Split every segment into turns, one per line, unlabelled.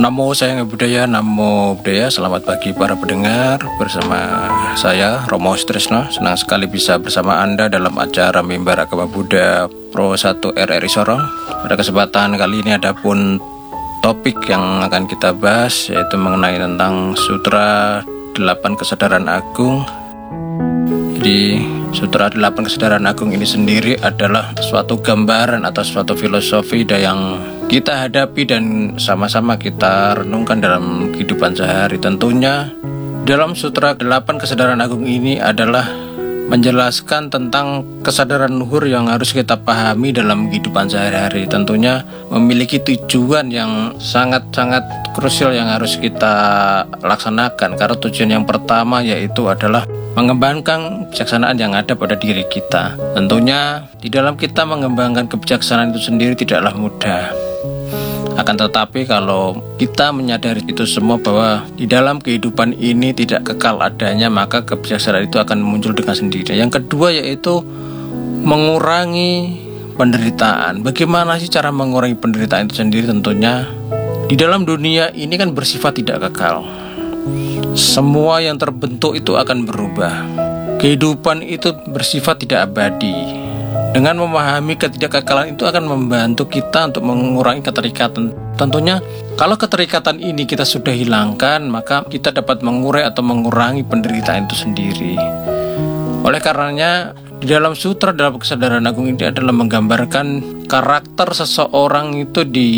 Namo Sayang Budaya, Namo Budaya. Selamat pagi para pendengar. Bersama saya Romo Stresno. Senang sekali bisa bersama Anda dalam acara Mimbar Agama Buddha Pro 1 RRI Sorong. Pada kesempatan kali ini ada pun topik yang akan kita bahas, yaitu mengenai tentang Sutra 8 Kesadaran Agung. Jadi Sutra 8 Kesadaran Agung ini sendiri adalah suatu gambaran atau suatu filosofi yang kita hadapi dan sama-sama kita renungkan dalam kehidupan sehari. Tentunya dalam Sutra 8 Kesadaran Agung ini adalah menjelaskan tentang kesadaran luhur yang harus kita pahami dalam kehidupan sehari-hari. Tentunya memiliki tujuan yang sangat-sangat krusial yang harus kita laksanakan. Karena tujuan yang pertama yaitu adalah mengembangkan kebijaksanaan yang ada pada diri kita. Tentunya di dalam kita mengembangkan kebijaksanaan itu sendiri tidaklah mudah. Akan tetapi kalau kita menyadari itu semua bahwa di dalam kehidupan ini tidak kekal adanya, maka kebijaksanaan itu akan muncul dengan sendirinya. Yang kedua yaitu mengurangi penderitaan. Bagaimana sih cara mengurangi penderitaan itu sendiri? Tentunya di dalam dunia ini kan bersifat tidak kekal. Semua yang terbentuk itu akan berubah. Kehidupan itu bersifat tidak abadi. Dengan memahami ketidakkekalan itu akan membantu kita untuk mengurangi keterikatan. Tentunya kalau keterikatan ini kita sudah hilangkan, maka kita dapat mengurai atau mengurangi penderitaan itu sendiri. Oleh karenanya di dalam Sutra 8 Kesadaran Agung ini adalah menggambarkan karakter seseorang itu di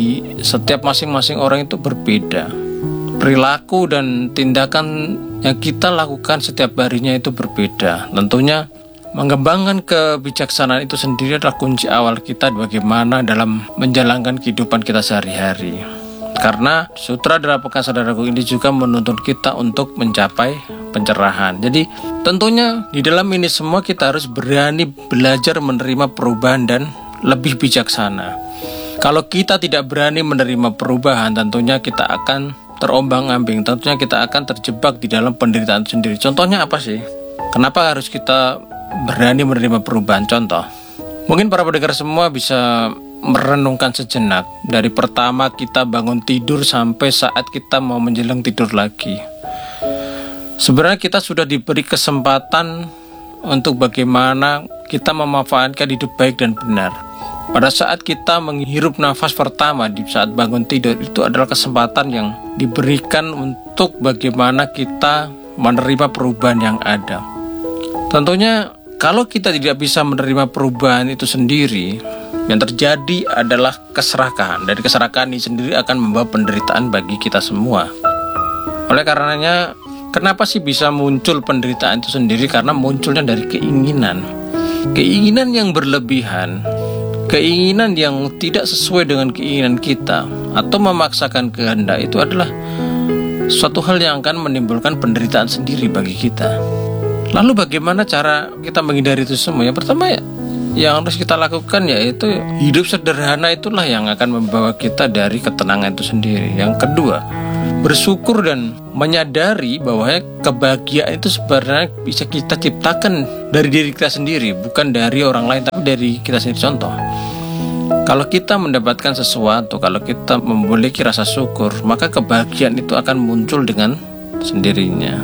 setiap masing-masing orang itu berbeda. Perilaku dan tindakan yang kita lakukan setiap harinya itu berbeda. Tentunya mengembangkan kebijaksanaan itu sendiri adalah kunci awal kita bagaimana dalam menjalankan kehidupan kita sehari-hari. Karena Sutra 8 Kesadaran Agung ini juga menuntun kita untuk mencapai pencerahan. Jadi tentunya di dalam ini semua kita harus berani belajar menerima perubahan dan lebih bijaksana. Kalau kita tidak berani menerima perubahan, tentunya kita akan terombang-ambing. Tentunya kita akan terjebak di dalam penderitaan sendiri. Contohnya apa sih? Kenapa harus kita berani menerima perubahan? Contoh, mungkin para pendengar semua bisa merenungkan sejenak dari pertama kita bangun tidur sampai saat kita mau menjelang tidur lagi. Sebenarnya kita sudah diberi kesempatan untuk bagaimana kita memanfaatkan hidup baik dan benar. Pada saat kita menghirup nafas pertama di saat bangun tidur, itu adalah kesempatan yang diberikan untuk bagaimana kita menerima perubahan yang ada. Tentunya kalau kita tidak bisa menerima perubahan itu sendiri, yang terjadi adalah keserakahan. Dari keserakahan ini sendiri akan membawa penderitaan bagi kita semua. Oleh karenanya, kenapa sih bisa muncul penderitaan itu sendiri? Karena munculnya dari keinginan. Keinginan yang berlebihan, keinginan yang tidak sesuai dengan keinginan kita, atau memaksakan kehendak, itu adalah suatu hal yang akan menimbulkan penderitaan sendiri bagi kita. Lalu bagaimana cara kita menghindari itu semua? Yang pertama yang harus kita lakukan yaitu hidup sederhana, itulah yang akan membawa kita dari ketenangan itu sendiri. Yang kedua, bersyukur dan menyadari bahwa kebahagiaan itu sebenarnya bisa kita ciptakan dari diri kita sendiri, bukan dari orang lain, tapi dari kita sendiri. Contoh, kalau kita mendapatkan sesuatu, kalau kita memiliki rasa syukur, maka kebahagiaan itu akan muncul dengan sendirinya.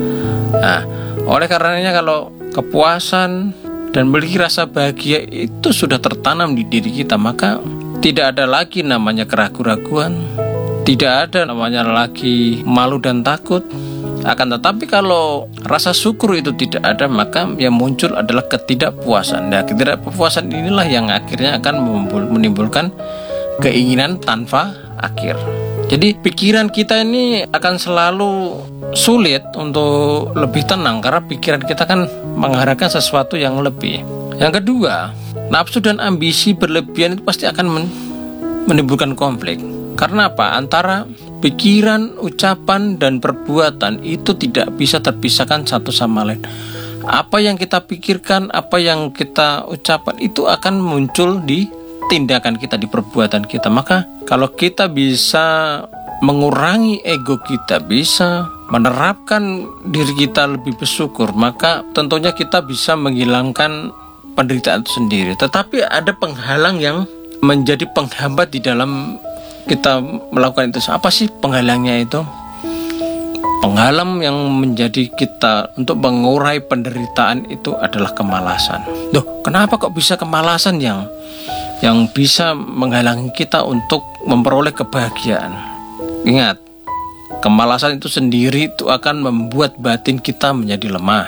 Nah, oleh karenanya kalau kepuasan dan memiliki rasa bahagia itu sudah tertanam di diri kita, maka tidak ada lagi namanya keraguan-raguan, tidak ada namanya lagi malu dan takut. Akan tetapi kalau rasa syukur itu tidak ada, maka yang muncul adalah ketidakpuasan. Nah, ketidakpuasan inilah yang akhirnya akan menimbulkan keinginan tanpa akhir. Jadi pikiran kita ini akan selalu sulit untuk lebih tenang, karena pikiran kita kan mengharapkan sesuatu yang lebih. Yang kedua, nafsu dan ambisi berlebihan itu pasti akan menimbulkan konflik. Karena apa? Antara pikiran, ucapan, dan perbuatan itu tidak bisa terpisahkan satu sama lain. Apa yang kita pikirkan, apa yang kita ucapkan itu akan muncul di tindakan kita, di perbuatan kita. Maka kalau kita bisa mengurangi ego kita, bisa menerapkan diri kita lebih bersyukur, maka tentunya kita bisa menghilangkan penderitaan itu sendiri. Tetapi ada penghalang yang menjadi penghambat di dalam kita melakukan itu? Apa sih penghalangnya itu? Penghalang yang menjadi kita untuk mengurai penderitaan itu adalah kemalasan. Loh, kenapa kok bisa kemalasan yang bisa menghalangi kita untuk memperoleh kebahagiaan? Ingat, kemalasan itu sendiri itu akan membuat batin kita menjadi lemah.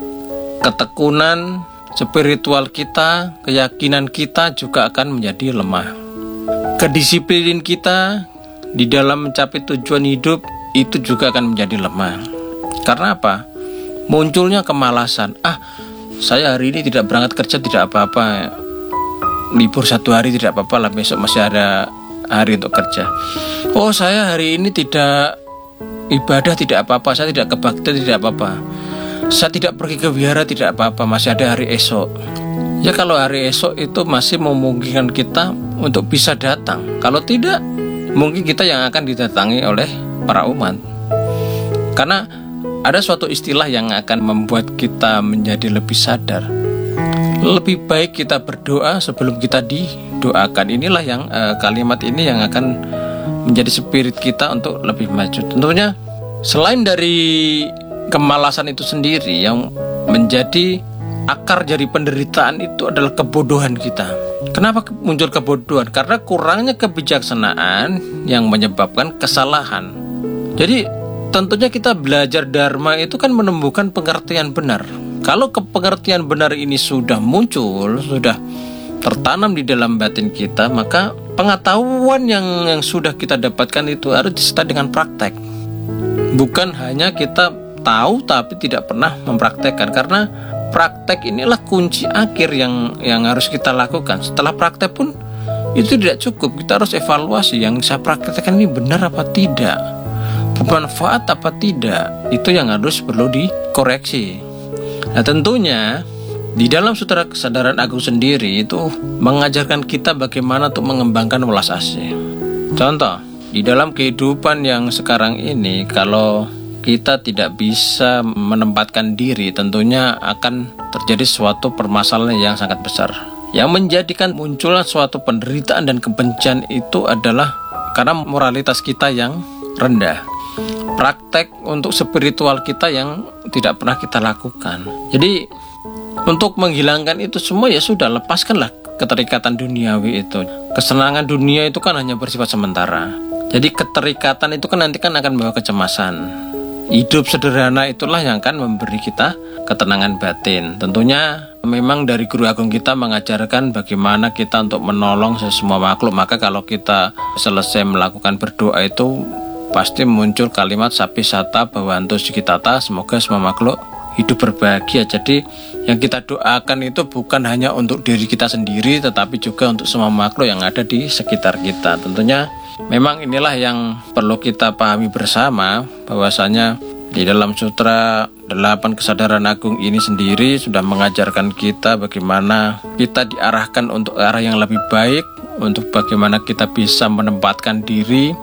Ketekunan spiritual kita, keyakinan kita juga akan menjadi lemah. Kedisiplinan kita di dalam mencapai tujuan hidup itu juga akan menjadi lemah. Karena apa? Munculnya kemalasan. Saya hari ini tidak berangkat kerja, tidak apa-apa. Libur 1 hari tidak apa-apa lah, besok masih ada hari untuk kerja. Saya hari ini tidak ibadah, tidak apa-apa. Saya tidak kebaktian, tidak apa-apa. Saya tidak pergi ke wihara, tidak apa-apa, masih ada hari esok. Ya, kalau hari esok itu masih memungkinkan kita untuk bisa datang. Kalau tidak, mungkin kita yang akan didatangi oleh para umat. Karena ada suatu istilah yang akan membuat kita menjadi lebih sadar. Lebih baik kita berdoa sebelum kita didoakan. Inilah yang kalimat ini yang akan menjadi spirit kita untuk lebih maju. Tentunya selain dari kemalasan itu sendiri, yang menjadi akar dari penderitaan itu adalah kebodohan kita. Kenapa muncul kebodohan? Karena kurangnya kebijaksanaan yang menyebabkan kesalahan. Jadi tentunya kita belajar Dharma itu kan menemukan pengertian benar. Kalau pengertian benar ini sudah muncul, sudah tertanam di dalam batin kita, maka pengetahuan yang sudah kita dapatkan itu harus disertai dengan praktek. Bukan hanya kita tahu tapi tidak pernah mempraktekkan, karena praktek inilah kunci akhir yang harus kita lakukan. Setelah praktek pun itu tidak cukup, kita harus evaluasi yang saya praktekkan ini benar apa tidak, bermanfaat apa tidak. Itu yang harus perlu dikoreksi. Nah, tentunya di dalam Sutra Kesadaran Agung sendiri itu mengajarkan kita bagaimana untuk mengembangkan welas asih. Contoh, di dalam kehidupan yang sekarang ini, kalau kita tidak bisa menempatkan diri, tentunya akan terjadi suatu permasalahan yang sangat besar. Yang menjadikan munculnya suatu penderitaan dan kebencian itu adalah karena moralitas kita yang rendah. Praktek untuk spiritual kita yang tidak pernah kita lakukan. Jadi untuk menghilangkan itu semua, ya sudah, lepaskanlah keterikatan duniawi itu. Kesenangan dunia itu kan hanya bersifat sementara. Jadi keterikatan itu kan nanti kan akan membawa kecemasan. Hidup sederhana itulah yang akan memberi kita ketenangan batin. Tentunya memang dari Guru Agung kita mengajarkan bagaimana kita untuk menolong semua makhluk. Maka kalau kita selesai melakukan berdoa itu pasti muncul kalimat Sapi Sata Bhawantu Sukitata, semoga semua makhluk hidup berbahagia. Jadi yang kita doakan itu bukan hanya untuk diri kita sendiri, tetapi juga untuk semua makhluk yang ada di sekitar kita. Tentunya memang inilah yang perlu kita pahami bersama, bahwasanya di dalam Sutra 8 Kesadaran Agung ini sendiri sudah mengajarkan kita bagaimana kita diarahkan untuk arah yang lebih baik, untuk bagaimana kita bisa menempatkan diri,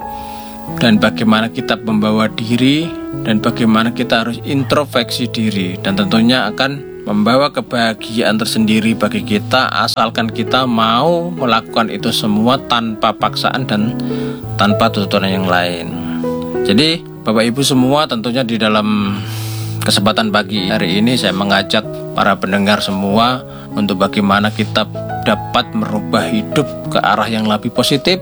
dan bagaimana kita membawa diri, dan bagaimana kita harus introspeksi diri. Dan tentunya akan membawa kebahagiaan tersendiri bagi kita, asalkan kita mau melakukan itu semua tanpa paksaan dan tanpa tuntutan yang lain. Jadi Bapak Ibu semua, tentunya di dalam kesempatan pagi hari ini saya mengajak para pendengar semua untuk bagaimana kita dapat merubah hidup ke arah yang lebih positif,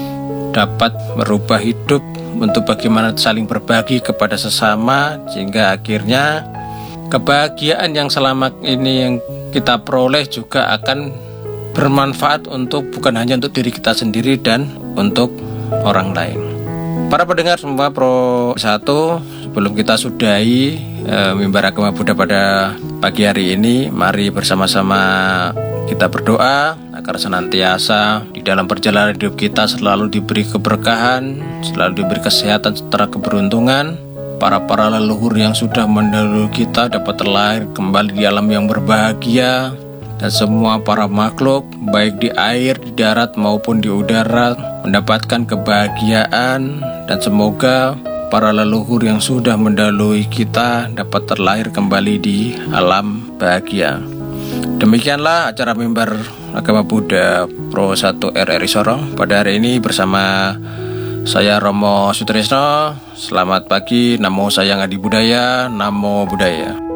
dapat merubah hidup untuk bagaimana saling berbagi kepada sesama, sehingga akhirnya kebahagiaan yang selama ini yang kita peroleh juga akan bermanfaat untuk bukan hanya untuk diri kita sendiri dan untuk orang lain. Para pendengar semua Pro 1, sebelum kita sudahi mimbar agama Buddha pada pagi hari ini, mari bersama-sama kita berdoa agar senantiasa di dalam perjalanan hidup kita selalu diberi keberkahan, selalu diberi kesehatan serta keberuntungan. Para leluhur yang sudah mendahului kita dapat terlahir kembali di alam yang berbahagia, dan semua para makhluk baik di air, di darat maupun di udara mendapatkan kebahagiaan, dan semoga para leluhur yang sudah mendahului kita dapat terlahir kembali di alam bahagia. Demikianlah acara mimbar agama Buddha Pro 1 RRI Sorong pada hari ini bersama saya Romo Sutrisno. Selamat pagi, Namo Sayang Adi Budaya, Namo Buddhaya.